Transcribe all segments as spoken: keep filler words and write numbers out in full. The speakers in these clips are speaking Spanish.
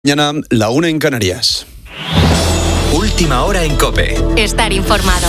Mañana, la una en Canarias. Última hora en COPE. Estar informado.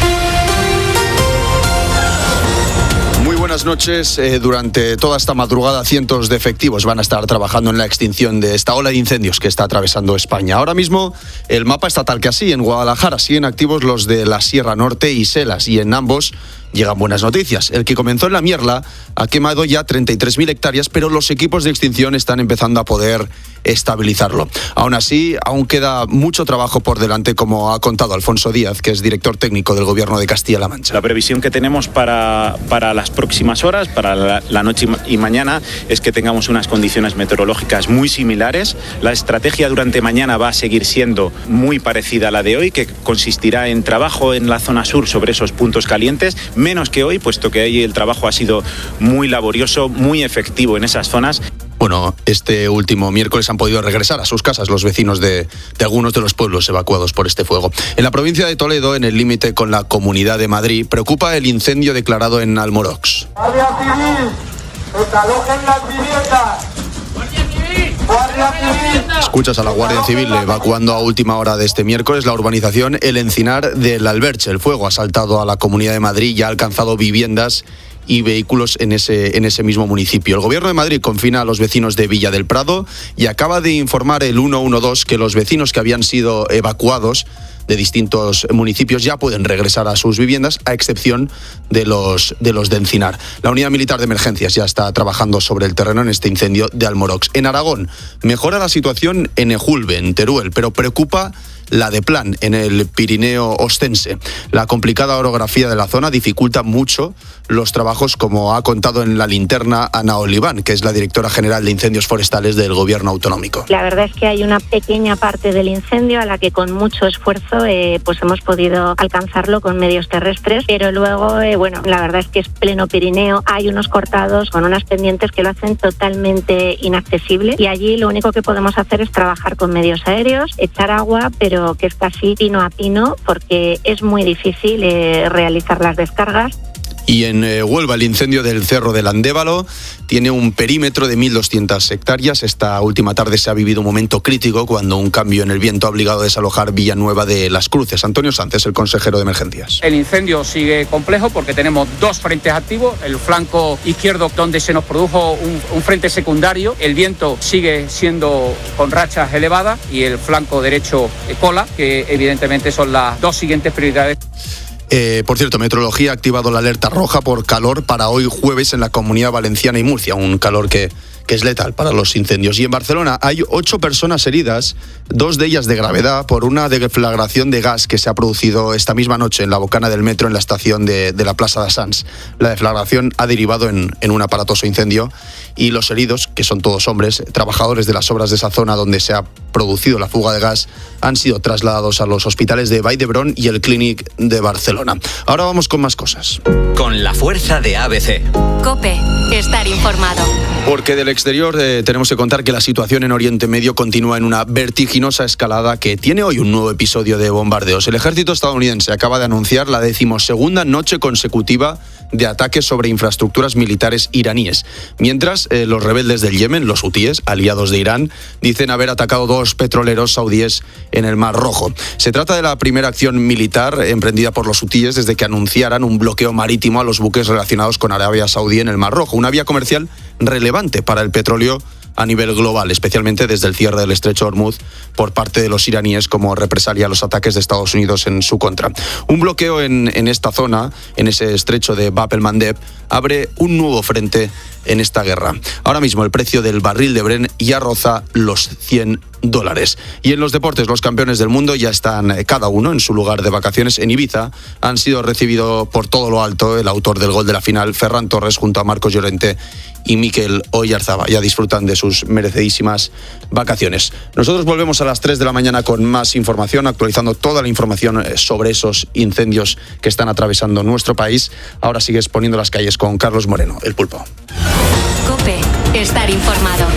Muy buenas noches. Eh, durante toda esta madrugada, cientos de efectivos van a estar trabajando en la extinción de esta ola de incendios que está atravesando España. Ahora mismo, el mapa está tal que así. En Guadalajara siguen activos los de la Sierra Norte y Selas, y en ambos llegan buenas noticias. El que comenzó en la Mierla ha quemado ya treinta y tres mil hectáreas, pero los equipos de extinción están empezando a poder estabilizarlo. Aún así, aún queda mucho trabajo por delante, como ha contado Alfonso Díaz, que es director técnico del Gobierno de Castilla-La Mancha. La previsión que tenemos para, para las próximas horas, para la, la noche y mañana, es que tengamos unas condiciones meteorológicas muy similares. La estrategia durante mañana va a seguir siendo muy parecida a la de hoy, que consistirá en trabajo en la zona sur sobre esos puntos calientes, menos que hoy, puesto que ahí el trabajo ha sido muy laborioso, muy efectivo en esas zonas. Bueno, este último miércoles han podido regresar a sus casas los vecinos de, de algunos de los pueblos evacuados por este fuego. En la provincia de Toledo, en el límite con la Comunidad de Madrid, preocupa el incendio declarado en Almorox. ¡Guardia Civil! ¡Desalojen las viviendas! ¡Guardia Civil! ¡Guardia Civil! Escuchas a la Guardia Civil evacuando a última hora de este miércoles la urbanización El Encinar del Alberche. El fuego ha saltado a la Comunidad de Madrid y ha alcanzado viviendas y vehículos en ese, en ese mismo municipio. El Gobierno de Madrid confina a los vecinos de Villa del Prado y acaba de informar el ciento doce que los vecinos que habían sido evacuados de distintos municipios ya pueden regresar a sus viviendas, a excepción de los de los de Encinar. La Unidad Militar de Emergencias ya está trabajando sobre el terreno en este incendio de Almorox. En Aragón, mejora la situación en Ejulbe, en Teruel, pero preocupa la de Plan, en el Pirineo ostense. La complicada orografía de la zona dificulta mucho los trabajos, como ha contado en La Linterna Ana Oliván, que es la directora general de incendios forestales del Gobierno autonómico. La verdad es que hay una pequeña parte del incendio a la que con mucho esfuerzo eh, pues hemos podido alcanzarlo con medios terrestres, pero luego, eh, bueno, la verdad es que es pleno Pirineo, hay unos cortados con unas pendientes que lo hacen totalmente inaccesible, y allí lo único que podemos hacer es trabajar con medios aéreos, echar agua, pero que es casi pino a pino, porque es muy difícil eh, realizar las descargas. Y en eh, Huelva, el incendio del Cerro del Andévalo tiene un perímetro de mil doscientas hectáreas. Esta última tarde se ha vivido un momento crítico cuando un cambio en el viento ha obligado a desalojar Villanueva de las Cruces. Antonio Sánchez, el consejero de Emergencias. El incendio sigue complejo porque tenemos dos frentes activos. El flanco izquierdo, donde se nos produjo un, un frente secundario, el viento sigue siendo con rachas elevadas, y el flanco derecho, eh, cola, que evidentemente son las dos siguientes prioridades. Eh, por cierto, Meteorología ha activado la alerta roja por calor para hoy jueves en la Comunidad Valenciana y Murcia, un calor que, que es letal para los incendios. Y en Barcelona hay ocho personas heridas, dos de ellas de gravedad, por una deflagración de gas que se ha producido esta misma noche en la bocana del metro en la estación de, de la Plaza de Sants. La deflagración ha derivado en, en un aparatoso incendio, y los heridos, que son todos hombres, trabajadores de las obras de esa zona donde se ha producido la fuga de gas, han sido trasladados a los hospitales de Vall d'Hebron y el Clínic de Barcelona. Ahora vamos con más cosas. Con la fuerza de A B C. COPE. Estar informado. Porque del exterior eh, tenemos que contar que la situación en Oriente Medio continúa en una vertiginosa escalada que tiene hoy un nuevo episodio de bombardeos. El ejército estadounidense acaba de anunciar la decimosegunda noche consecutiva de ataques sobre infraestructuras militares iraníes. Mientras, eh, los rebeldes del Yemen, los hutíes, aliados de Irán, dicen haber atacado dos petroleros saudíes en el Mar Rojo. Se trata de la primera acción militar emprendida por los hutíes desde que anunciaran un bloqueo marítimo a los buques relacionados con Arabia Saudí en el Mar Rojo, una vía comercial relevante para el petróleo a nivel global, especialmente desde el cierre del estrecho de Hormuz por parte de los iraníes como represalia a los ataques de Estados Unidos en su contra. Un bloqueo en, en esta zona, en ese estrecho de Bab el-Mandeb, abre un nuevo frente en esta guerra. Ahora mismo el precio del barril de Brent ya roza los cien dólares. Y en los deportes, los campeones del mundo ya están cada uno en su lugar de vacaciones. En Ibiza han sido recibidos por todo lo alto el autor del gol de la final, Ferran Torres, junto a Marcos Llorente y Mikel Oyarzabal. Ya disfrutan de sus merecidísimas vacaciones. Nosotros volvemos a las tres de la mañana con más información, actualizando toda la información sobre esos incendios que están atravesando nuestro país. Ahora sigues poniendo las calles con Carlos Moreno, el Pulpo. COPE. Estar informado.